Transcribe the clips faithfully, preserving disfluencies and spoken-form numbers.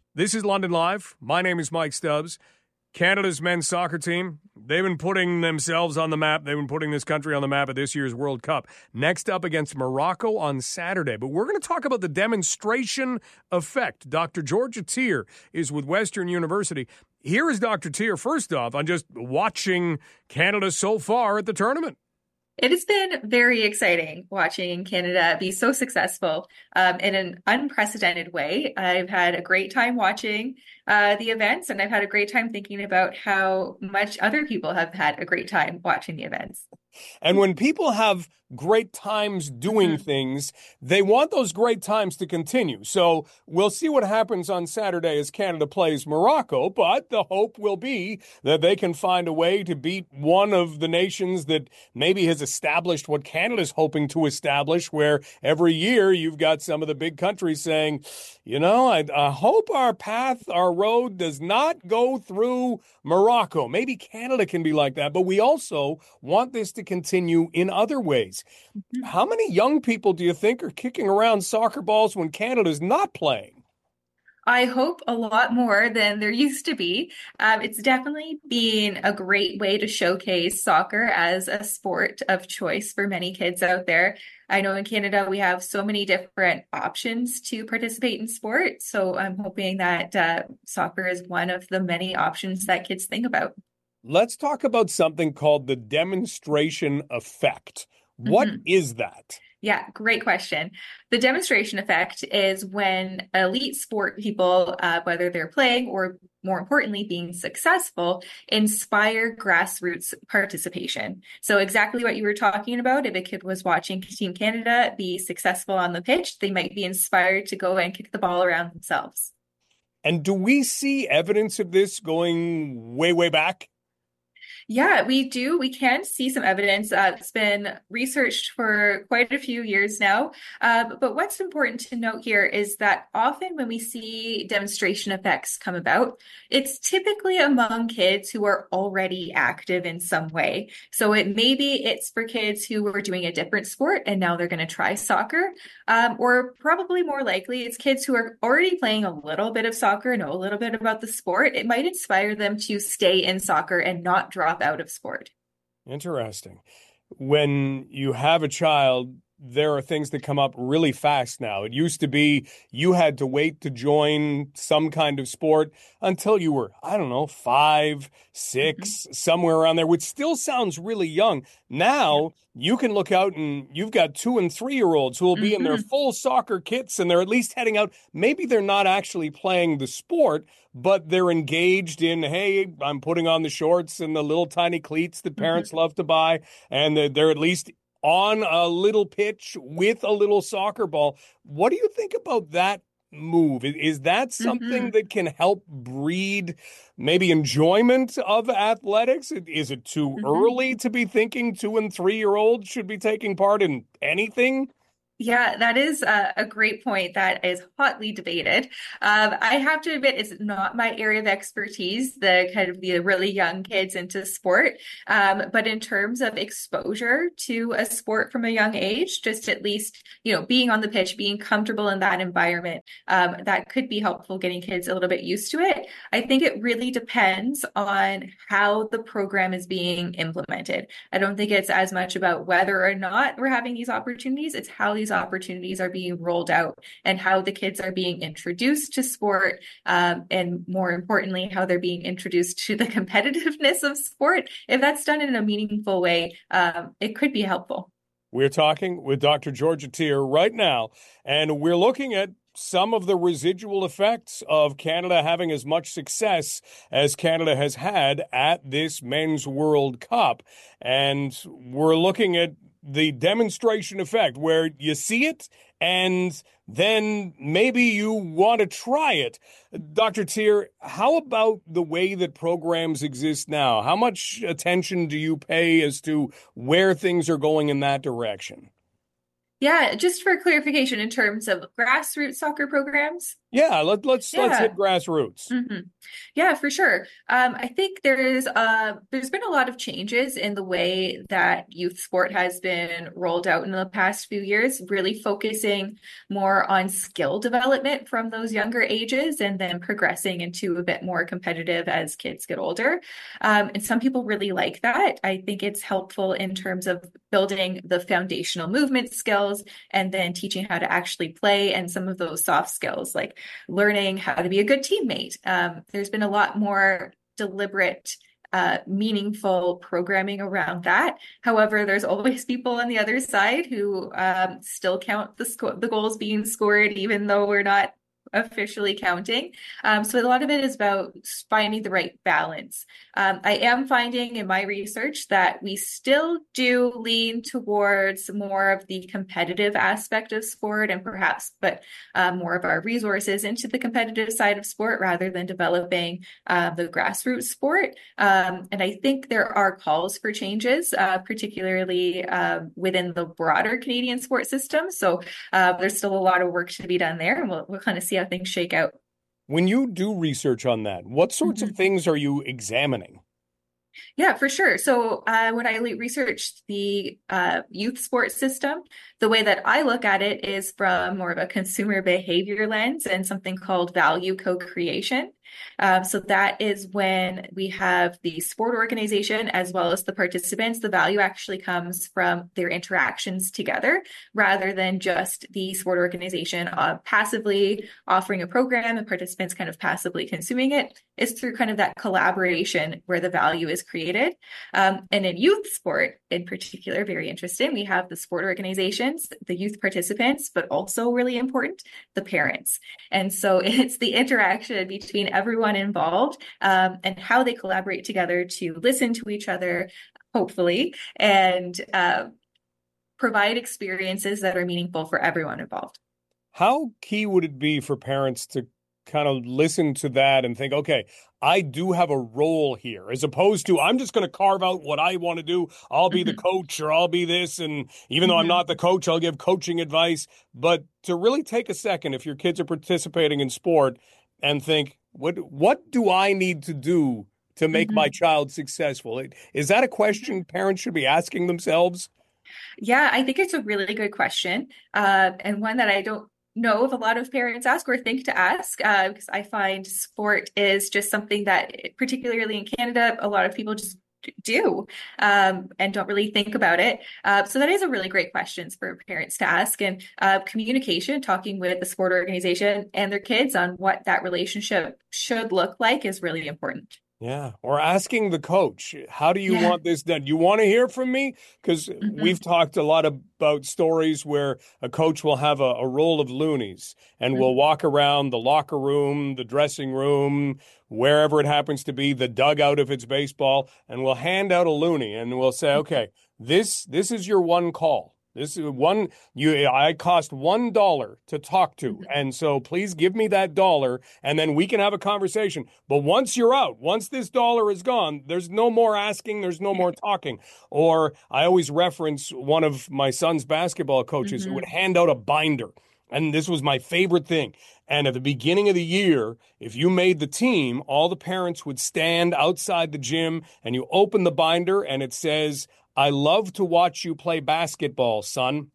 This is London Live. My name is Mike Stubbs. Canada's men's soccer team, they've been putting themselves on the map. They've been putting this country on the map at this year's World Cup. Next up against Morocco on Saturday. But we're going to talk about the demonstration effect. Doctor Georgia Teare is with Western University. Here is Doctor Teare, first off, on just watching Canada so far at the tournament. It has been very exciting watching Canada be so successful um, in an unprecedented way. I've had a great time watching uh, the events, and I've had a great time thinking about how much other people have had a great time watching the events. And when people have great times doing mm-hmm. things, they want those great times to continue. So we'll see what happens on Saturday as Canada plays Morocco, but the hope will be that they can find a way to beat one of the nations that maybe has established what Canada's hoping to establish, where every year you've got some of the big countries saying, you know, I, I hope our path, our road does not go through Morocco. Maybe Canada can be like that, but we also want this to continue in other ways. Mm-hmm. How many young people do you think are kicking around soccer balls when Canada's not playing? I hope a lot more than there used to be. Um, it's definitely been a great way to showcase soccer as a sport of choice for many kids out there. I know in Canada we have so many different options to participate in sport, so I'm hoping that uh, soccer is one of the many options that kids think about. Let's talk about something called the demonstration effect. What mm-hmm. is that? Yeah, great question. The demonstration effect is when elite sport people, uh, whether they're playing or more importantly, being successful, inspire grassroots participation. So exactly what you were talking about, if a kid was watching Team Canada be successful on the pitch, they might be inspired to go and kick the ball around themselves. And do we see evidence of this going way, way back? Yeah, we do. We can see some evidence. Uh, it's been researched for quite a few years now. Uh, but what's important to note here is that often when we see demonstration effects come about, it's typically among kids who are already active in some way. So it maybe it's for kids who were doing a different sport and now they're going to try soccer. Um, or probably more likely, it's kids who are already playing a little bit of soccer, know a little bit about the sport. It might inspire them to stay in soccer and not drop out of sport. Interesting. When you have a child, there are things that come up really fast now. It used to be you had to wait to join some kind of sport until you were, I don't know, five, six, mm-hmm. somewhere around there, which still sounds really young. Now you can look out and you've got two and three year olds who will be mm-hmm. in their full soccer kits and they're at least heading out. Maybe they're not actually playing the sport, but they're engaged in, hey, I'm putting on the shorts and the little tiny cleats that parents mm-hmm. love to buy. And they're at least on a little pitch with a little soccer ball. What do you think about that move? Is that something mm-hmm. that can help breed maybe enjoyment of athletics? Is it too mm-hmm. early to be thinking two and three year olds should be taking part in anything? Yeah, that is a, a great point that is hotly debated. Um, I have to admit, it's not my area of expertise, the kind of the really young kids into sport. Um, but in terms of exposure to a sport from a young age, just at least, you know, being on the pitch, being comfortable in that environment, um, that could be helpful getting kids a little bit used to it. I think it really depends on how the program is being implemented. I don't think it's as much about whether or not we're having these opportunities. It's how these opportunities are being rolled out and how the kids are being introduced to sport, um, and more importantly, how they're being introduced to the competitiveness of sport. If that's done in a meaningful way, um, it could be helpful. We're talking with Doctor Georgia Teare right now, and we're looking at some of the residual effects of Canada having as much success as Canada has had at this Men's World Cup. And we're looking at the demonstration effect where you see it and then maybe you want to try it. Doctor Teare, how about the way that programs exist now? How much attention do you pay as to where things are going in that direction? Yeah, just for clarification, in terms of grassroots soccer programs. Yeah, let, let's let's hit Yeah. grassroots. hmm Yeah, for sure. Um, I think there's uh there's been a lot of changes in the way that youth sport has been rolled out in the past few years, really focusing more on skill development from those younger ages and then progressing into a bit more competitive as kids get older. Um, and some people really like that. I think it's helpful in terms of building the foundational movement skills and then teaching how to actually play and some of those soft skills like learning how to be a good teammate. Um, there's been a lot more deliberate, uh, meaningful programming around that. However, there's always people on the other side who um, still count the sco- the goals being scored, even though we're not officially counting. Um, so a lot of it is about finding the right balance. Um, I am finding in my research that we still do lean towards more of the competitive aspect of sport and perhaps put uh, more of our resources into the competitive side of sport rather than developing uh, the grassroots sport. Um, and I think there are calls for changes, uh, particularly uh, within the broader Canadian sport system. So uh, there's still a lot of work to be done there, and we'll, we'll kind of see how things shake out. When you do research on that, what sorts of Mhm. things are you examining? Yeah, for sure. So uh, when I researched the uh, youth sports system, the way that I look at it is from more of a consumer behavior lens and something called value co-creation. Um, so that is when we have the sport organization as well as the participants. The value actually comes from their interactions together rather than just the sport organization uh, passively offering a program and participants kind of passively consuming it. It's through kind of that collaboration where the value is created. Um, and in youth sport in particular, very interesting, we have the sport organizations, the youth participants, but also really important, the parents. And so it's the interaction between everyone involved um, and how they collaborate together to listen to each other, hopefully, and uh, provide experiences that are meaningful for everyone involved. How key would it be for parents to kind of listen to that and think, okay, I do have a role here, as opposed to I'm just going to carve out what I want to do. I'll be the Mhm. coach or I'll be this. And even though I'm Mhm. not the coach, I'll give coaching advice. But to really take a second, if your kids are participating in sport and think, what, what do I need to do to make my Mhm. child successful? Is that a question parents should be asking themselves? Yeah, I think it's a really good question, uh, and one that I don't know if a lot of parents ask or think to ask, uh, because I find sport is just something that, particularly in Canada, a lot of people just do um, and don't really think about it. Uh, so that is a really great question for parents to ask. And uh, communication, talking with the sport organization and their kids on what that relationship should look like is really important. Yeah, or asking the coach, how do you Yeah. want this done? You want to hear from me? Because we've hmm talked a lot about stories where a coach will have a, a roll of loonies and will hmm walk around the locker room, the dressing room, wherever it happens to be, the dugout if it's baseball, and we'll hand out a loony and we'll say, okay, this this is your one call. This is one you I cost one dollar to talk to. hmm And so please give me that dollar and then we can have a conversation. But once you're out, once this dollar is gone, there's no more asking, there's no more talking. Or I always reference one of my son's basketball coaches who would hmm hand out a binder. And this was my favorite thing. And at the beginning of the year, if you made the team, all the parents would stand outside the gym and you open the binder and it says, I love to watch you play basketball, son.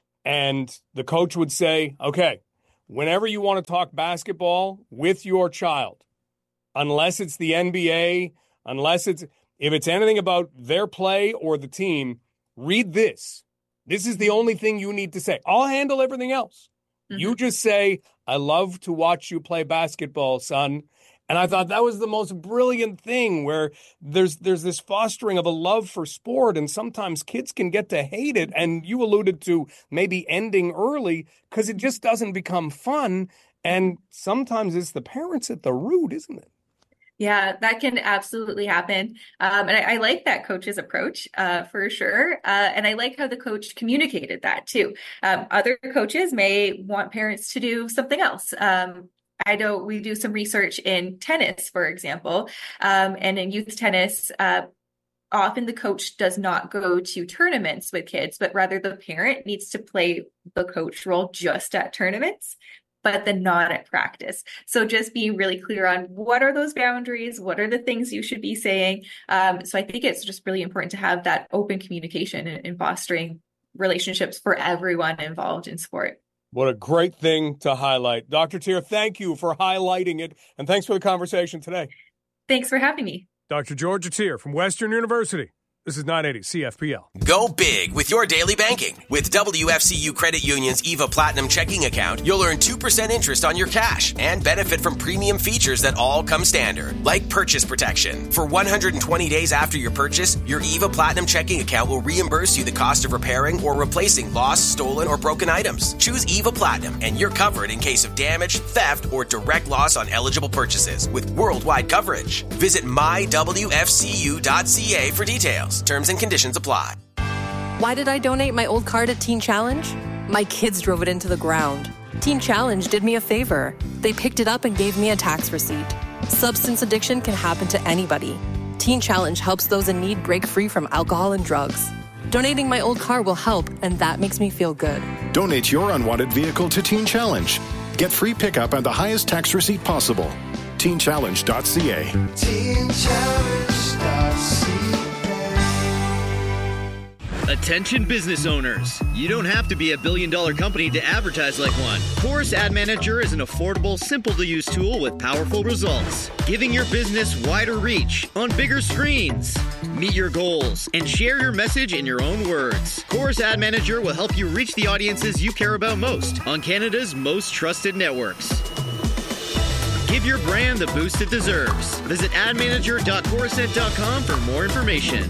And the coach would say, okay, whenever you want to talk basketball with your child, unless it's the N B A, unless it's if it's anything about their play or the team, read this. This is the only thing you need to say. I'll handle everything else. You hmm just say, I love to watch you play basketball, son. And I thought that was the most brilliant thing where there's there's this fostering of a love for sport and sometimes kids can get to hate it and you alluded to maybe ending early because it just doesn't become fun and sometimes it's the parents at the root, isn't it? Yeah, that can absolutely happen. Um, and I, I like that coach's approach uh, for sure. Uh, and I like how the coach communicated that too. Um, other coaches may want parents to do something else. Um, I know we do some research in tennis, for example, um, and in youth tennis. Uh, often the coach does not go to tournaments with kids, but rather the parent needs to play the coach role just at tournaments, but then not at practice. So just being really clear on what are those boundaries, what are the things you should be saying. Um, so I think it's just really important to have that open communication in, in fostering relationships for everyone involved in sport. What a great thing to highlight. Doctor Teare, thank you for highlighting it, and thanks for the conversation today. Thanks for having me. Doctor Georgia Teare from Western University. This is nine eighty C F P L. Go big with your daily banking. With W F C U Credit Union's EVA Platinum checking account, you'll earn two percent interest on your cash and benefit from premium features that all come standard, like purchase protection. For one hundred twenty days after your purchase, your EVA Platinum checking account will reimburse you the cost of repairing or replacing lost, stolen, or broken items. Choose EVA Platinum, and you're covered in case of damage, theft, or direct loss on eligible purchases with worldwide coverage. Visit my w f c u dot c a for details. Terms and conditions apply. Why did I donate my old car to Teen Challenge? My kids drove it into the ground. Teen Challenge did me a favor. They picked it up and gave me a tax receipt. Substance addiction can happen to anybody. Teen Challenge helps those in need break free from alcohol and drugs. Donating my old car will help, and that makes me feel good. Donate your unwanted vehicle to Teen Challenge. Get free pickup and the highest tax receipt possible. teen challenge dot c a. teen challenge dot c a. Attention business owners. You don't have to be a billion dollar company to advertise like one. Chorus Ad Manager is an affordable, simple to use tool with powerful results, giving your business wider reach on bigger screens. Meet your goals and share your message in your own words. Chorus Ad Manager will help you reach the audiences you care about most on Canada's most trusted networks. Give your brand the boost it deserves. Visit ad manager dot chorused dot com for more information.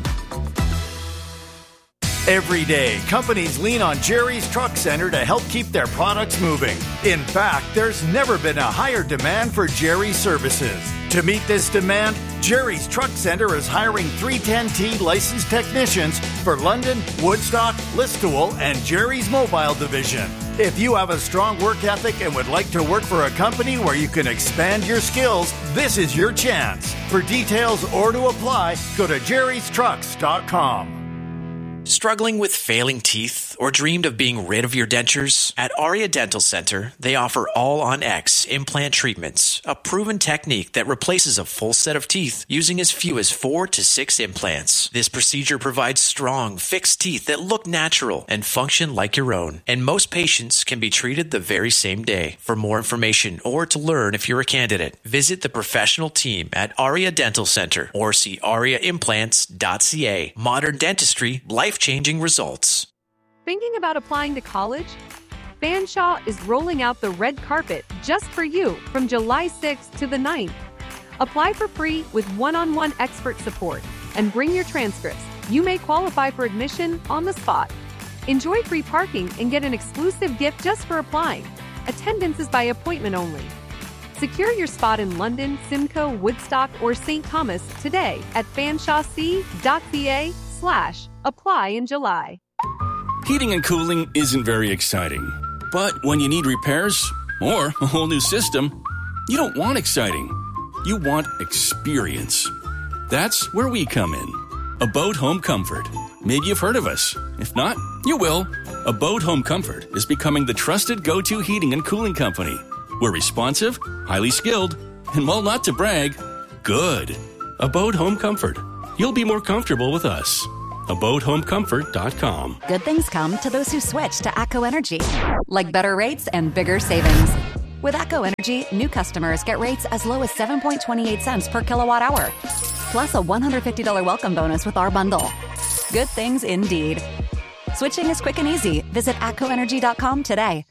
Every day, companies lean on Jerry's Truck Center to help keep their products moving. In fact, there's never been a higher demand for Jerry's services. To meet this demand, Jerry's Truck Center is hiring three ten T licensed technicians for London, Woodstock, Listowel, and Jerry's Mobile Division. If you have a strong work ethic and would like to work for a company where you can expand your skills, this is your chance. For details or to apply, go to jerrys trucks dot com. Struggling with failing teeth or dreamed of being rid of your dentures? At Aria Dental Center, they offer All-on-X implant treatments, a proven technique that replaces a full set of teeth using as few as four to six implants. This procedure provides strong, fixed teeth that look natural and function like your own, and most patients can be treated the very same day. For more information or to learn if you're a candidate, visit the professional team at Aria Dental Center or see aria implants dot c a. Modern dentistry, life-changing results. Thinking about applying to college? Fanshawe is rolling out the red carpet just for you from July sixth to the ninth. Apply for free with one-on-one expert support and bring your transcripts. You may qualify for admission on the spot. Enjoy free parking and get an exclusive gift just for applying. Attendance is by appointment only. Secure your spot in London, Simcoe, Woodstock, or Saint Thomas today at fanshawec dot c a slash apply in July. Heating and cooling isn't very exciting. But when you need repairs or a whole new system, you don't want exciting. You want experience. That's where we come in. Abode Home Comfort. Maybe you've heard of us. If not, you will. Abode Home Comfort is becoming the trusted go-to heating and cooling company. We're responsive, highly skilled, and while not to brag, good. Abode Home Comfort. You'll be more comfortable with us. abode home comfort dot com. Good things come to those who switch to ATCO Energy, like better rates and bigger savings. With ATCO Energy, new customers get rates as low as seven point two eight cents per kilowatt hour, plus a one hundred fifty dollars welcome bonus with our bundle. Good things indeed. Switching is quick and easy. Visit atco energy dot com today.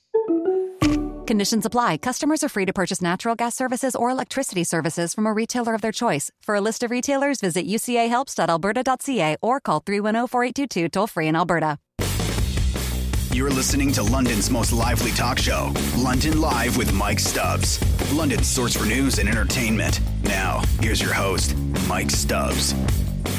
Conditions apply. Customers are free to purchase natural gas services or electricity services from a retailer of their choice. For a list of retailers, visit u c a helps dot alberta dot c a or call three one zero, four eight two two toll-free in Alberta. You're listening to London's most lively talk show, London Live with Mike Stubbs. London's source for news and entertainment. Now, here's your host, Mike Stubbs.